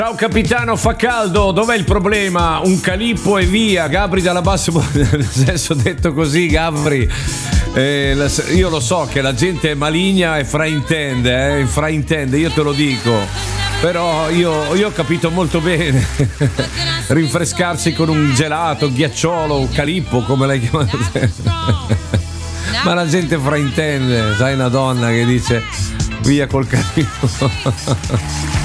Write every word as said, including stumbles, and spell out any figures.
Ciao capitano, fa caldo, dov'è il problema? Un calippo e via. Gabri dalla bassa, nel senso, detto così, Gabri, eh, la- io lo so che la gente è maligna e fraintende, eh, fraintende, io te lo dico, però io, io ho capito molto bene. Rinfrescarsi con un gelato, ghiacciolo, un calippo, come l'hai chiamato te. Ma la gente fraintende, sai, una donna che dice via col calippo.